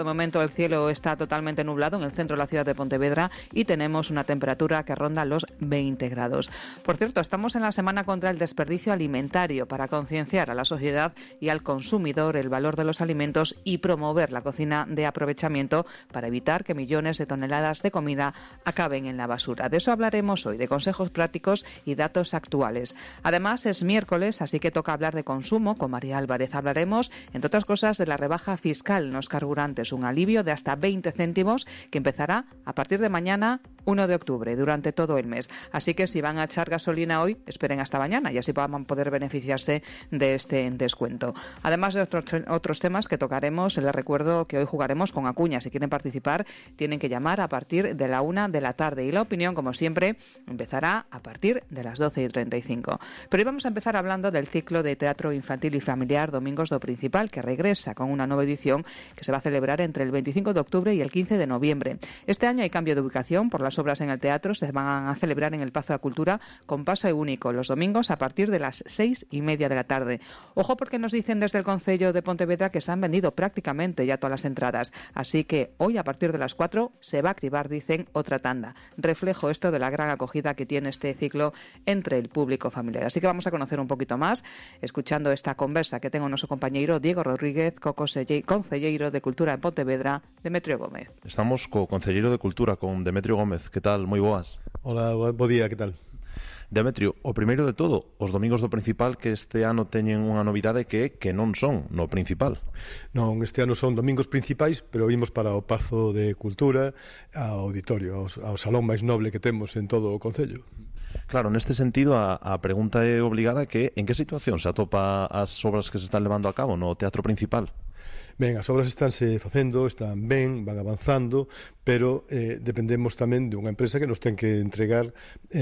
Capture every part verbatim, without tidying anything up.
De momento el cielo está totalmente nublado en el centro de la ciudad de Pontevedra y tenemos una temperatura que ronda los veinte grados. Por cierto, estamos en la semana contra el desperdicio alimentario para concienciar a la sociedad y al consumidor el valor de los alimentos y promover la cocina de aprovechamiento para evitar que millones de toneladas de comida acaben en la basura. De eso hablaremos hoy, de consejos prácticos y datos actuales. Además, es miércoles, así que toca hablar de consumo con María Álvarez. Hablaremos, entre otras cosas, de la rebaja fiscal en los carburantes, un alivio de hasta veinte céntimos que empezará a partir de mañana, uno de octubre, durante todo el mes. Así que si van a echar gasolina hoy, esperen hasta mañana y así van a poder beneficiarse de este descuento. Además de otros, otros temas que tocaremos, les recuerdo que hoy jugaremos con Acuña. Si quieren participar, tienen que llamar a partir de la una de la tarde y la opinión, como siempre, empezará a partir de las doce y treinta y cinco. Pero hoy vamos a empezar hablando del ciclo de teatro infantil y familiar Domingos do Principal, que regresa con una nueva edición que se va a celebrar entre el veinticinco de octubre y el quince de noviembre. Este año hay cambio de ubicación por las obras en el teatro. Se van a celebrar en el Pazo de Cultura con pase único los domingos a partir de las seis y media de la tarde. Ojo, porque nos dicen desde el Concello de Pontevedra que se han vendido prácticamente ya todas las entradas. Así que hoy a partir de las cuatro se va a activar, dicen, otra tanda. Reflejo esto de la gran acogida que tiene este ciclo entre el público familiar. Así que vamos a conocer un poquito más escuchando esta conversa que tengo nuestro compañeiro Diego Rodríguez, concelleiro de Cultura en Pontevedra, Demetrio Gómez. Estamos co concelleiro de Cultura, con Demetrio Gómez. Que tal? Moi boas. Hola, bo día, que tal? Demetrio, o primeiro de todo, os domingos do Principal que este ano teñen unha novidade que é que non son no Principal. Non, este ano son domingos principais, pero vimos para o Pazo de Cultura, ao auditorio, ao, ao salón máis noble que temos en todo o Concello. Claro, neste sentido, a, a pregunta é obligada, que en que situación se atopa as obras que se están levando a cabo no Teatro Principal? Ben, as obras estánse facendo, están ben, van avanzando, pero eh, dependemos tamén de unha empresa que nos ten que entregar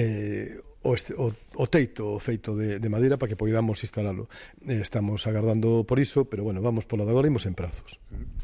eh, o, este, o, o teito feito de, de madeira para que podamos instalalo. Eh, estamos agardando por iso, pero bueno, vamos polo de agora, imos en prazos.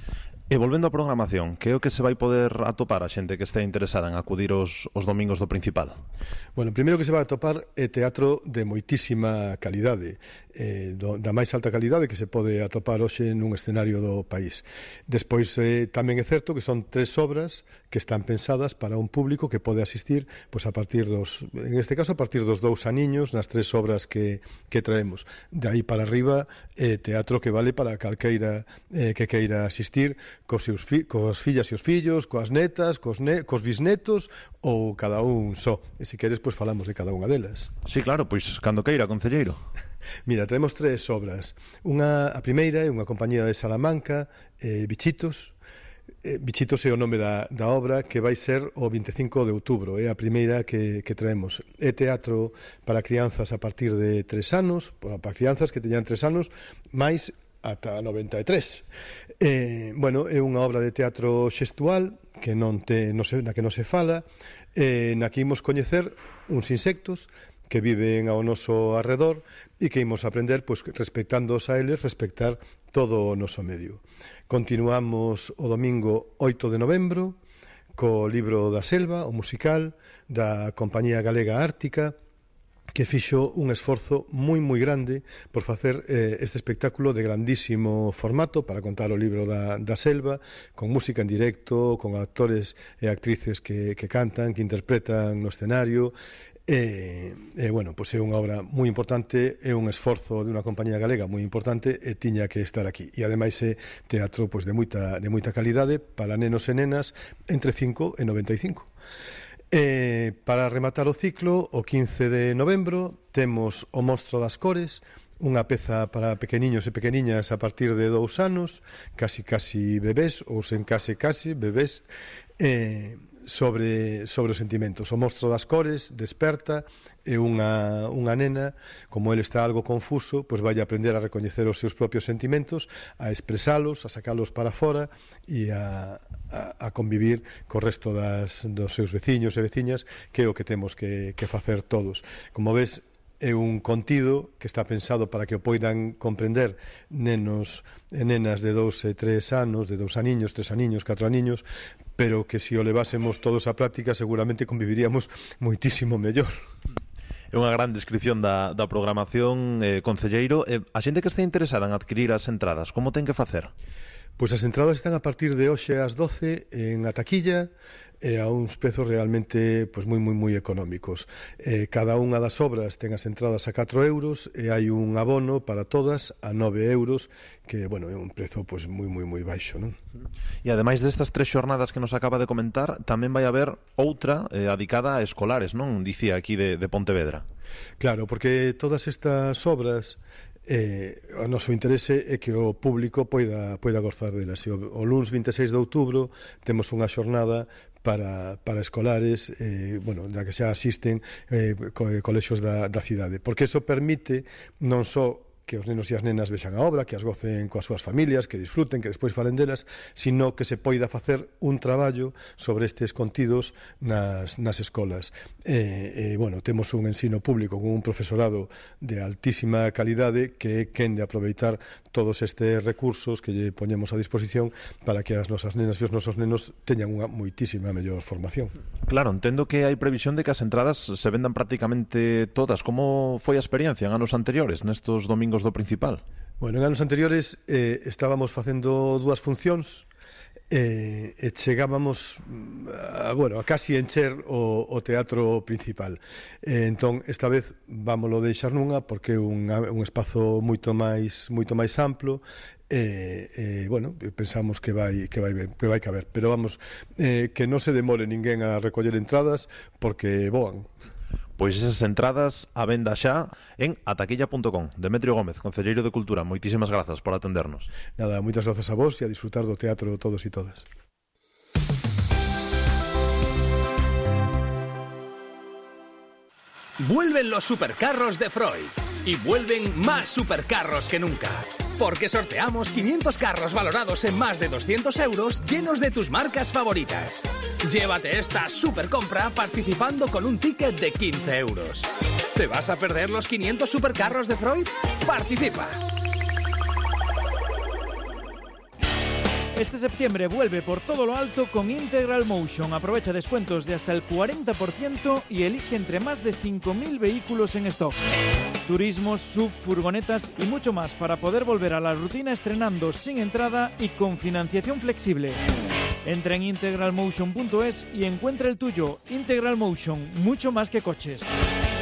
E volvendo á programación, que é o que se vai poder atopar a xente que este interesada en acudir os, os domingos do Principal? Bueno, primeiro que se vai atopar é teatro de moitísima calidade, eh, do, da máis alta calidade que se pode atopar hoxe nun escenario do país. Despois, eh, tamén é certo que son tres obras que están pensadas para un público que pode asistir, pois a partir dos, en este caso a partir dos dous aniños, nas tres obras que, que traemos. De aí para arriba, eh, teatro que vale para calqueira eh, que queira asistir, cos seus fi, cos fillas e os fillos, coas netas, cos, ne, cos bisnetos ou cada un só. E se queres, pois falamos de cada unha delas. Sí, claro, pois cando queira, concelleiro. Mira, traemos tres obras. Unha, a primeira é unha compañía de Salamanca, eh, Bichitos. Eh, Bichitos é o nome da, da obra, que vai ser o veinticinco de outubro. É a primeira que, que traemos. É teatro para crianzas a partir de tres anos, para crianzas que teñan tres anos, máis ata noventa e tres. Eh, bueno, é unha obra de teatro xestual que non te, non se, na que non se fala, eh, na que imos coñecer uns insectos que viven ao noso arredor e que imos aprender, pois, respectándoos a eles, respectar todo o noso medio. Continuamos o domingo oito de novembro co libro da Selva, o musical da Compañía Galega Ártica, que fixo un esforzo moi moi grande por facer eh, este espectáculo de grandísimo formato para contar o libro da, da Selva, con música en directo, con actores e actrices que, que cantan, que interpretan no escenario. E, e bueno, pois é unha obra moi importante, é un esforzo de unha compañía galega moi importante e tiña que estar aquí. E ademais é teatro pois de moita, de moita calidade para nenos e nenas entre cinco e noventa e cinco. Eh, para rematar o ciclo, o quince de novembro temos o Monstro das Cores, unha peza para pequeniños e pequeniñas a partir de dous anos, casi casi bebés, ou sen case casi bebés, eh, sobre, sobre os sentimentos. O Monstro das Cores desperta e unha, unha nena, como ele está algo confuso, pois vai aprender a recoñecer os seus propios sentimentos, a expresalos, a sacalos para fora e a, a, a convivir co resto das, dos seus veciños e veciñas, que é o que temos que, que facer todos. Como ves, é un contido que está pensado para que o poidan comprender nenos e nenas de dous e tres anos, de dous aniños, tres aniños, catro aniños, pero que se o levásemos todos á práctica seguramente conviviríamos moitísimo mellor. É unha gran descripción da, da programación, eh, concelleiro. Eh, a xente que está interesada en adquirir as entradas, como ten que facer? Pois as entradas están a partir de hoxe ás doce en a taquilla, e a uns prezos realmente pois moi moi moi económicos. Eh, cada unha das obras ten as entradas a catro euros e hai un abono para todas a nove euros, que, bueno, é un prezo pois moi moi moi baixo, non? E ademais destas tres xornadas que nos acaba de comentar, tamén vai haber outra eh, adicada a escolares, non? Dicía aquí de, de Pontevedra. Claro, porque todas estas obras eh, o noso interese é que o público poida, poida gozar delas. E o, o luns vinte e seis de outubro temos unha xornada para, para escolares, eh, bueno, da que xa asisten eh, co, colexios da, da cidade, porque eso permite non só que os nenos e as nenas vexan a obra, que as gocen coas súas familias, que disfruten, que despois falen delas, sino que se poida facer un traballo sobre estes contidos nas, nas escolas. E, e, bueno, temos un ensino público con un profesorado de altísima calidade que é quen de aproveitar todos estes recursos que lle poñemos a disposición para que as nosas nenas e os nosos nenos teñan unha moitísima mellor formación. Claro, entendo que hai previsión de que as entradas se vendan prácticamente todas. Como foi a experiencia en anos anteriores, nestos domingos do Principal? Bueno, en anos anteriores eh, estábamos facendo dúas funcións e, e chegábamos a, bueno, a casi encher o, o teatro principal. E, entón, esta vez vámolo deixar nunha porque é un, un espazo moito máis moito máis amplo e, e bueno, pensamos que vai que vai que vai caber, pero vamos, eh, que non se demore ninguén a recoller entradas porque voan. Pois esas entradas a venda xa en ataquilla punto com. Demetrio Gómez, concelleiro de Cultura, moitísimas grazas por atendernos. Nada, moitas grazas a vos e a disfrutar do teatro todos e todas. Vuelven los supercarros de Freud y vuelven más supercarros que nunca. Porque sorteamos quinientos carros valorados en más de doscientos euros llenos de tus marcas favoritas. Llévate esta super compra participando con un ticket de quince euros. ¿Te vas a perder los quinientos supercarros de Freud? ¡Participa! Este septiembre vuelve por todo lo alto con Integral Motion. Aprovecha descuentos de hasta el cuarenta por ciento y elige entre más de cinco mil vehículos en stock. Turismos, sub, furgonetas y mucho más para poder volver a la rutina estrenando sin entrada y con financiación flexible. Entra en integral motion punto es y encuentra el tuyo. Integral Motion, mucho más que coches.